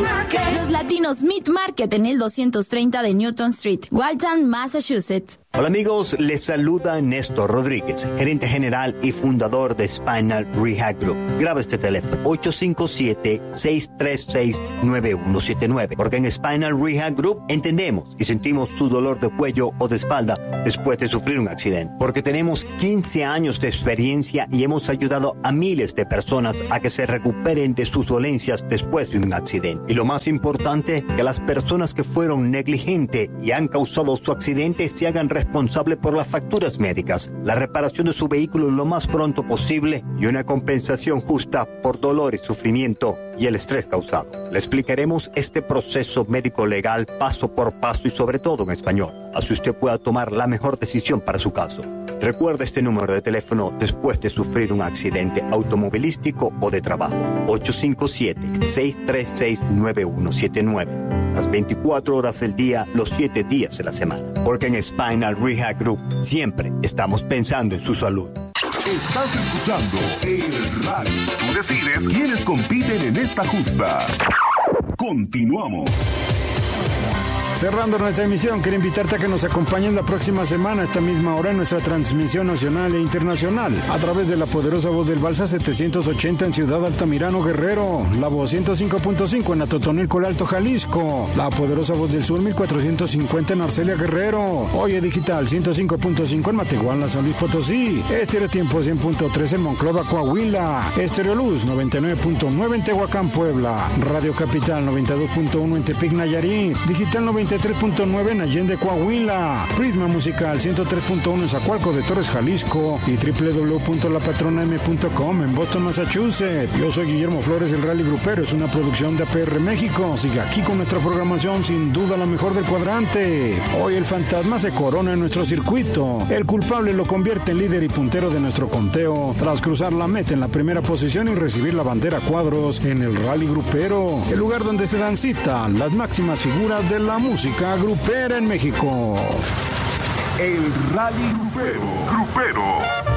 Los Latinos Meat Market en el 230 de Newton Street, Waltham, Massachusetts. Hola amigos, les saluda Néstor Rodríguez, gerente general y fundador de Spinal Rehab Group. Graba este teléfono, 857-636-9179, porque en Spinal Rehab Group entendemos y sentimos su dolor de cuello o de espalda después de sufrir un accidente. Porque tenemos 15 años de experiencia y hemos ayudado a miles de personas a que se recuperen de sus dolencias después de un accidente. Y lo más importante, que las personas que fueron negligentes y han causado su accidente se hagan responsable por las facturas médicas, la reparación de su vehículo lo más pronto posible y una compensación justa por dolor y sufrimiento y el estrés causado. Le explicaremos este proceso médico legal paso por paso y sobre todo en español, así usted pueda tomar la mejor decisión para su caso. Recuerda este número de teléfono después de sufrir un accidente automovilístico o de trabajo, 857-636-9179. Las 24 horas del día, los 7 días de la semana. Porque en Spinal Rehab Group siempre estamos pensando en su salud. Estás escuchando El Rally. Tú decides quiénes compiten en esta justa. Continuamos. Cerrando nuestra emisión, quiero invitarte a que nos acompañen la próxima semana a esta misma hora en nuestra transmisión nacional e internacional a través de la poderosa voz del Balsa 780 en Ciudad Altamirano, Guerrero, la voz 105.5 en Atotonilco, el Alto Jalisco, la poderosa voz del Sur 1450 en Arcelia, Guerrero, Oye Digital 105.5 en Matehuala, San Luis Potosí, Estéreo Tiempo 100.3 en Monclova, Coahuila, Estéreo Luz 99.9 en Tehuacán, Puebla, Radio Capital 92.1 en Tepic, Nayarit, Digital 93.9 en Allende, Coahuila, Prisma Musical 103.1 en Zacualco de Torres, Jalisco y www.lapatronam.com en Boston, Massachusetts. Yo soy Guillermo Flores, el Rally Grupero, es una producción de APR México. Siga aquí con nuestra programación, sin duda la mejor del cuadrante. Hoy el fantasma se corona en nuestro circuito. El culpable lo convierte en líder y puntero de nuestro conteo tras cruzar la meta en la primera posición y recibir la bandera a cuadros en el Rally Grupero, el lugar donde se dan cita las máximas figuras de la música grupera en México. El Rally Grupero.